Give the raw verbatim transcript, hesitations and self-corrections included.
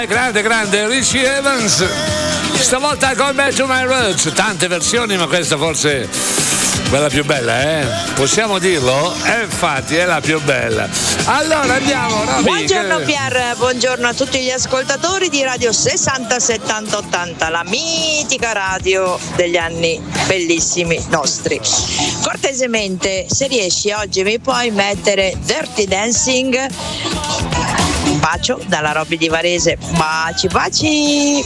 grande, grande, grande Richie Evans. Stavolta con Back to My Roots, tante versioni, ma questa forse è quella più bella, eh? Possiamo dirlo? E infatti è la più bella. Allora andiamo, Roby. Buongiorno che... Pier, buongiorno a tutti gli ascoltatori di Radio sessanta settanta ottanta, la mitica radio degli anni bellissimi nostri. Cortesemente, se riesci oggi mi puoi mettere Dirty Dancing. Un bacio dalla Roby di Varese. Baci baci.